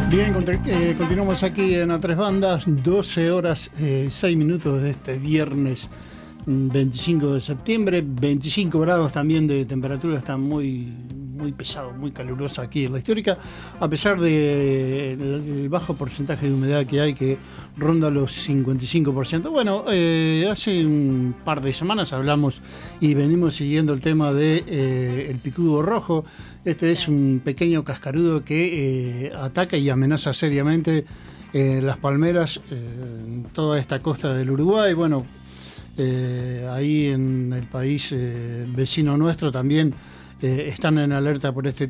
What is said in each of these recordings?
Bien, continuamos aquí en A Tres Bandas, 12 horas 6 minutos de este viernes 25 de septiembre, 25 grados también de temperatura, está muy pesado, muy calurosa aquí en la Histórica, a pesar del bajo porcentaje de humedad que hay, que ronda los 55%. Bueno, hace un par de semanas hablamos y venimos siguiendo el tema de el picudo rojo. Este es un pequeño cascarudo que ataca y amenaza seriamente las palmeras en toda esta costa del Uruguay. Bueno, ahí en el país vecino nuestro también están en alerta por este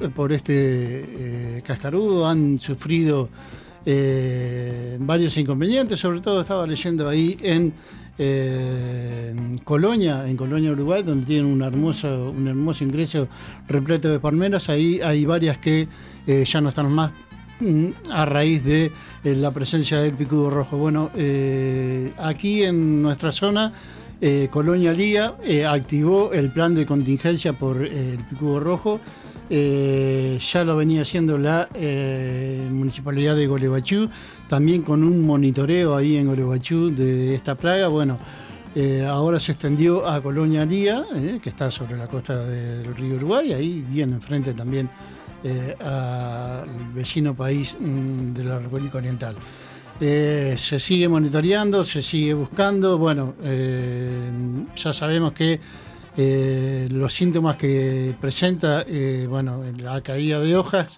cascarudo. Han sufrido varios inconvenientes, sobre todo estaba leyendo ahí en Colonia, Uruguay, donde tienen un hermoso ingreso repleto de palmeras. Ahí hay varias que ya no están más a raíz de la presencia del picudo rojo. Bueno, aquí en nuestra zona, Colonia Lía activó el plan de contingencia por el picudo rojo. Ya lo venía haciendo la municipalidad de Gualeguaychú, también con un monitoreo ahí en Gualeguaychú de esta plaga. Bueno, ahora se extendió a Colonia Lía, que está sobre la costa del río Uruguay, ahí bien enfrente también al vecino país de la República Oriental. Se sigue monitoreando, se sigue buscando. Bueno, ya sabemos que los síntomas que presenta, la caída de hojas,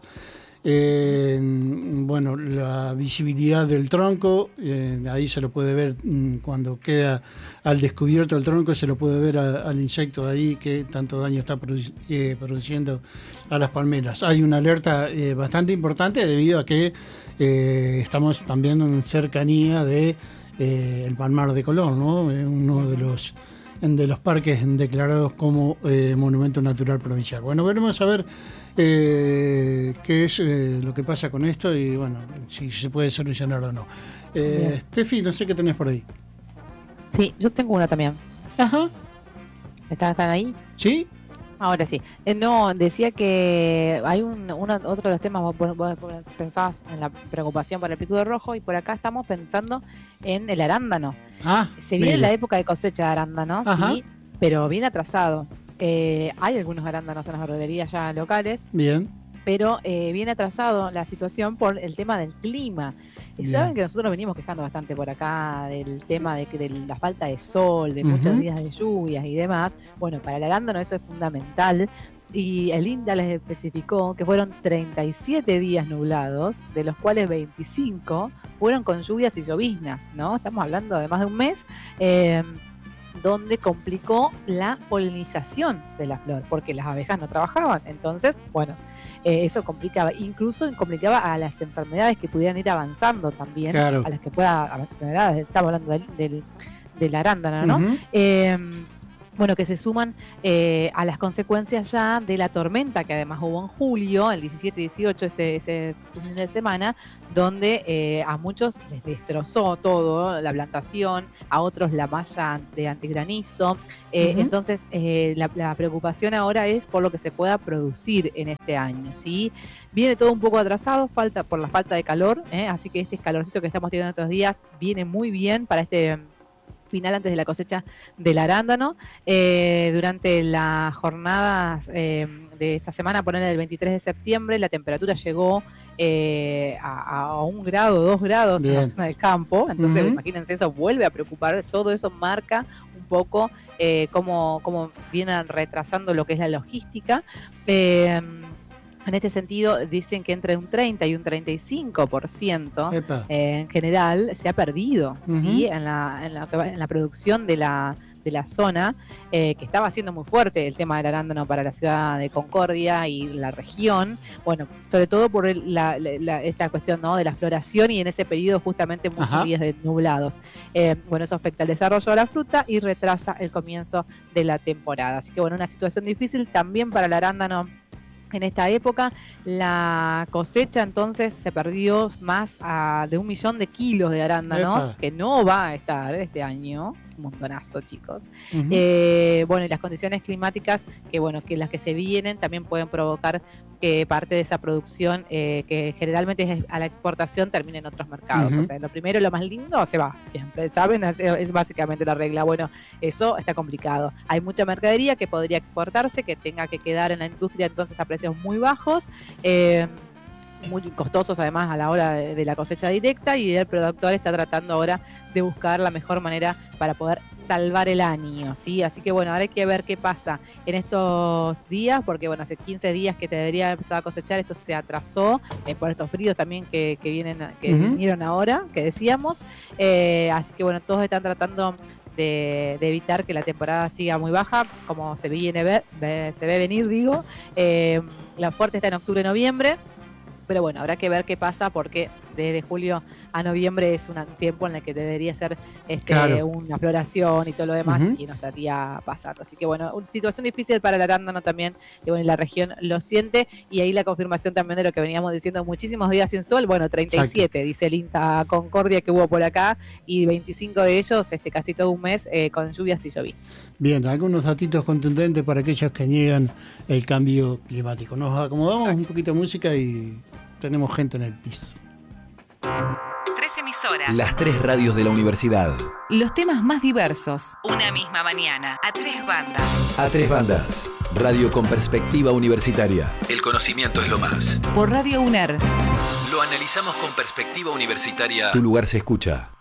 bueno, la visibilidad del tronco, ahí se lo puede ver cuando queda al descubierto el tronco, se lo puede ver al insecto ahí que tanto daño está produciendo a las palmeras. Hay una alerta bastante importante debido a que estamos también en cercanía de el Palmar de Colón, ¿no? Uno de los parques declarados como Monumento Natural Provincial. Bueno, veremos a ver qué es lo que pasa con esto y, bueno, si se puede solucionar o no. Steffi, no sé qué tenés por ahí. Sí, yo tengo una también. Ajá. ¿Están ahí? ¿Sí? Ahora sí. No, decía que hay otro de los temas, vos pensás en la preocupación por el picudo rojo, y por acá estamos pensando en el arándano. Se viene la época de cosecha de arándanos, sí, pero bien atrasado. Hay algunos arándanos en las verdulerías ya locales. Bien. Pero viene atrasado la situación por el tema del clima. Saben que nosotros venimos quejando bastante por acá del tema de la falta de sol, de muchos días de lluvias y demás. Bueno, para el arándano eso es fundamental. Y el INTA les especificó que fueron 37 días nublados, de los cuales 25 fueron con lluvias y lloviznas, ¿no? Estamos hablando de más de un mes. Donde complicó la polinización de la flor, porque las abejas no trabajaban. Entonces, bueno, eso complicaba. Incluso complicaba a las enfermedades que pudieran ir avanzando también, claro. A las enfermedades, estamos hablando del arándano, ¿no? Bueno, que se suman a las consecuencias ya de la tormenta que además hubo en julio, el 17 y 18, ese fin de semana, donde a muchos les destrozó todo, la plantación, a otros la malla de antigranizo. Entonces, la preocupación ahora es por lo que se pueda producir en este año, ¿sí? Viene todo un poco atrasado, por la falta de calor, así que este calorcito que estamos teniendo estos días viene muy bien para este final antes de la cosecha del arándano. Durante las jornadas de esta semana, ponerle del 23 de septiembre, la temperatura llegó a 1 grado, 2 grados en la zona del campo. Entonces, imagínense, eso vuelve a preocupar. Todo eso marca un poco cómo vienen retrasando lo que es la logística. En este sentido, dicen que entre un 30 y un 35% en general se ha perdido, ¿sí? en la producción de la zona, que estaba siendo muy fuerte el tema del arándano para la ciudad de Concordia y la región. Bueno, sobre todo por esta cuestión, ¿no?, de la floración, y en ese periodo justamente muchos días de nublados. Bueno, eso afecta al desarrollo de la fruta y retrasa el comienzo de la temporada. Así que, bueno, una situación difícil también para el arándano. En esta época, la cosecha entonces se perdió más de 1 millón de kilos de arándanos, que no va a estar este año. Es un montonazo, chicos. Bueno, y las condiciones climáticas, que las que se vienen también pueden provocar que parte de esa producción que generalmente es a la exportación termina en otros mercados. O sea, lo primero, lo más lindo, se va siempre, ¿saben? Es básicamente la regla. Bueno, eso está complicado. Hay mucha mercadería que podría exportarse, que tenga que quedar en la industria entonces a precios muy bajos, muy costosos además a la hora de la cosecha directa, y el productor está tratando ahora de buscar la mejor manera para poder salvar el año, ¿sí? Así que bueno, ahora hay que ver qué pasa en estos días, porque bueno, hace 15 días que te debería empezar a cosechar, esto se atrasó por estos fríos también que vinieron ahora, que decíamos, así que bueno, todos están tratando de evitar que la temporada siga muy baja, como se ve venir, digo. La fuerte está en octubre-noviembre, pero bueno, habrá que ver qué pasa, porque desde julio a noviembre es un tiempo en el que debería ser una floración y todo lo demás, y no estaría pasando. Así que bueno, una situación difícil para el arándano también, y bueno, la región lo siente, y ahí la confirmación también de lo que veníamos diciendo, muchísimos días sin sol, bueno, 37, exacto, dice el INTA Concordia que hubo por acá, y 25 de ellos, casi todo un mes, con lluvias y lloviznas. Bien, algunos datitos contundentes para aquellos que niegan el cambio climático. Nos acomodamos un poquito de música y tenemos gente en el piso. 3 emisoras. Las 3 radios de la universidad. Los temas más diversos. Una misma mañana. A 3 bandas. A 3 bandas. Radio con perspectiva universitaria. El conocimiento es lo más. Por Radio UNER. Lo analizamos con perspectiva universitaria. Tu lugar se escucha.